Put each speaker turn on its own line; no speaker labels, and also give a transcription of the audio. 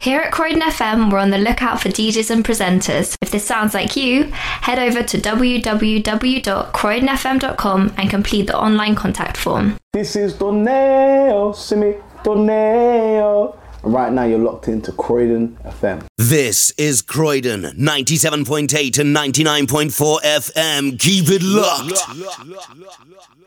Here at Croydon FM, we're on the lookout for DJs and presenters. If this sounds like you, head over to www.croydonfm.com and complete the online contact form.
This is Doneo, Simi, Doneo. Right now you're locked into Croydon FM.
This is Croydon, 97.8 and 99.4 FM. Keep it locked.